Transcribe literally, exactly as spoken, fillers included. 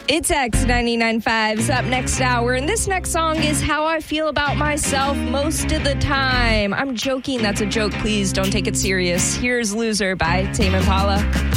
It's X ninety-nine point five's up next hour, and this next song is How I Feel About Myself Most of the Time. I'm joking, that's a joke, please don't take it serious. Here's Loser by Tame Impala.